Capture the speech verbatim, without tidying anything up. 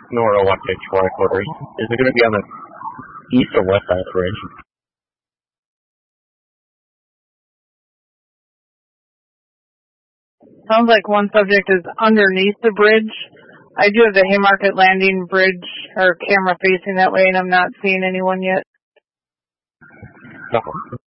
Nora one fifty-four quarters. Is it going to be on the east or west side of the bridge? Sounds like one subject is underneath the bridge. I do have the Haymarket Landing Bridge or camera facing that way, and I'm not seeing anyone yet. No.